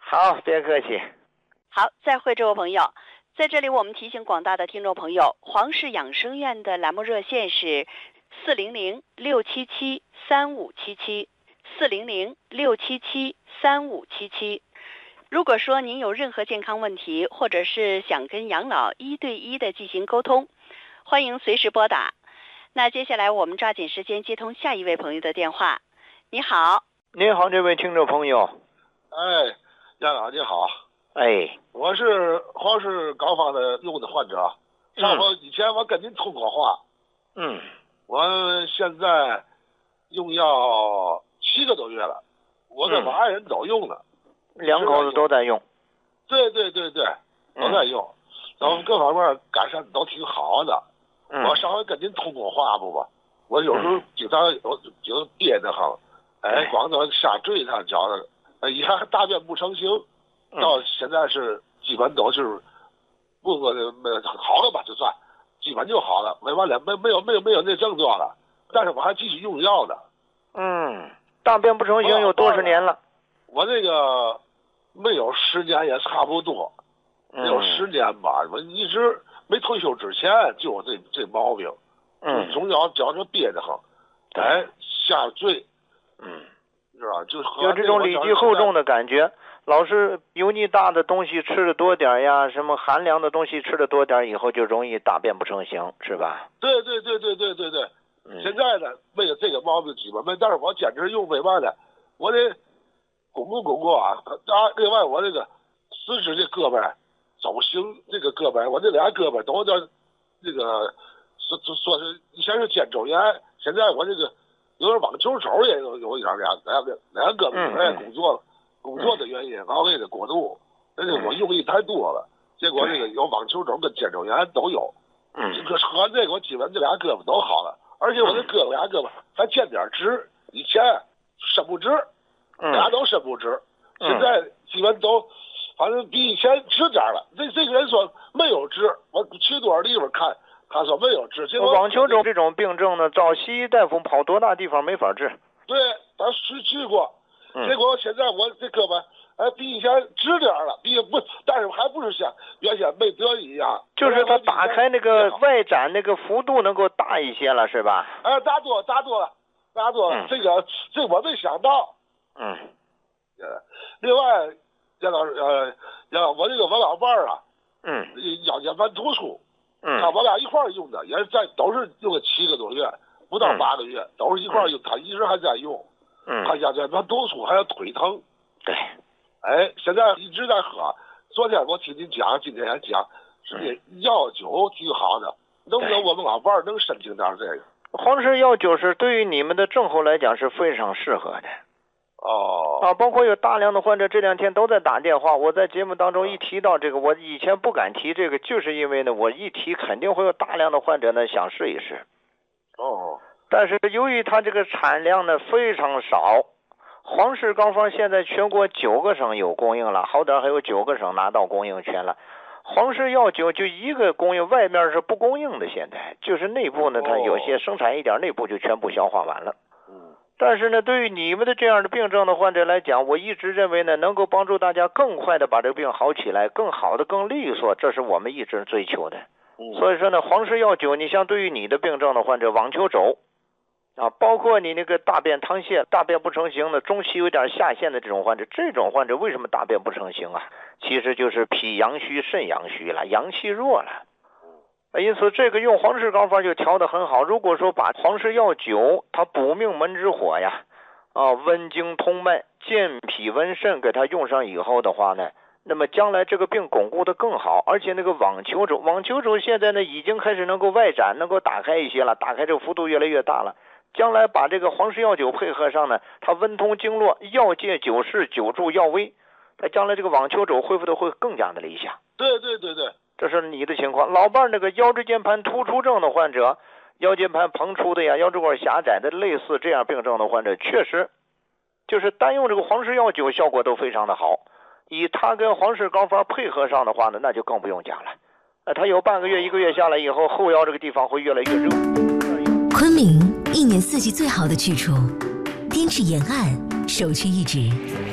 好，别客气。 好，再会这位朋友。在这里我们提醒广大的听众朋友，黄氏养生院的栏目热线是400-677-3577，400-677-3577。如果说您有任何健康问题，或者是想跟养老1对1的进行沟通，欢迎随时拨打。那接下来我们抓紧时间接通下一位朋友的电话。你好。 您好，这位听众朋友。 哎，杨老你好。 哎， 我是黄氏膏方的用的患者。上回以前我跟您通过话。我现在用药7个多月了，我跟我爱人都用了。 两口子都在用。 对，都在用，然后各方面改善都挺好的。我上回跟您通过话不吧？我有时候经常就憋得慌，光都下坠上觉得，以前大便不成形，到现在是基本都是不好了吧，就算基本就好了，没完了，没有那症状了，但是我还继续用药的。 大便不成形有多少年了？ 我这个没有10年也差不多，没有10年吧。我一直没退休之前就有这毛病，总觉着憋得慌，下坠，是吧？就这种里积厚重的感觉，老是油腻大的东西吃的多点呀，什么寒凉的东西吃的多点，以后就容易大便不成形，是吧？ 对。现在呢，没有这个毛病基本没，但是我坚持用为嘛呢？我得巩固啊。另外我这个四肢这胳膊走行这个胳膊，我这俩胳膊都有点这个说是以前是肩周炎，现在我这个有点网球肘也有一点两胳膊工作的原因，熬夜的过度，我用力太多了，结果这个有网球肘跟肩周炎都有。喝完这个我基本这俩胳膊都好了，而且我这俩胳膊还见点直，以前伸不直，俩都伸不直，现在基本都反正比以前直点了。这个人说没有直，我去多少地方看，他说没有治。 网球肘这种病症呢，找西医大夫跑多大地方没法治。 对，他去过，结果现在我这胳膊比以前直点了，但是还不是像原先没得一样。 就是他打开那个外展那个幅度能够大一些了，是吧？ 大多了。这个我没想到。另外，杨老师，我这个我老伴儿啊，腰间盘突出。我俩一块儿用的，也是都是用了7个多月，不到8个月，都是一块儿用。他一直还在用。他腰间盘突出还有腿疼。 对。 现在一直在喝。昨天我听您讲，今天也讲，是药酒挺好的，能不能我们老伴儿能申请点这个？ 黄氏药酒是对于你们的症候来讲是非常适合的。包括有大量的患者这2天都在打电话，我在节目当中一提到这个，我以前不敢提这个，就是因为呢，我一提肯定会有大量的患者呢想试一试。但是由于它这个产量呢非常少，黄氏膏方现在全国9个省有供应了，好点还有9个省拿到供应权了。黄氏药酒就一个供应，外面是不供应的，现在就是内部呢它有些生产一点，内部就全部消化完了。但是呢，对于你们的这样的病症的患者来讲，我一直认为呢，能够帮助大家更快的把这个病好起来，更好的更利索，这是我们一直追求的。所以说呢，黄氏药酒，你像对于你的病症的患者，网球肘包括你那个大便溏泻、大便不成形的中期有点下陷的这种患者，这种患者为什么大便不成形啊？其实就是脾阳虚、肾阳虚了，阳气弱了。因此这个用黄氏膏方就调得很好。如果说把黄氏药酒它补命门之火呀，温经通脉、健脾温肾给它用上以后的话呢，那么将来这个病巩固的更好。而且那个网球肘现在呢已经开始能够外展，能够打开一些了，打开这个幅度越来越大了。将来把这个黄氏药酒配合上呢，它温通经络，药借久视，久助药微，它将来这个网球肘恢复的会更加的理想。 对， 这是你的情况。老伴那个腰椎间盘突出症的患者，腰间盘膨出的呀，腰椎管狭窄的，类似这样病症的患者，确实就是单用这个黄氏药酒效果都非常的好。以它跟黄氏膏方配合上的话呢，那就更不用讲了。它有半个月、1个月下来以后，后腰这个地方会越来越热。 昆明1年4季最好的去处，滇池沿岸首屈一指，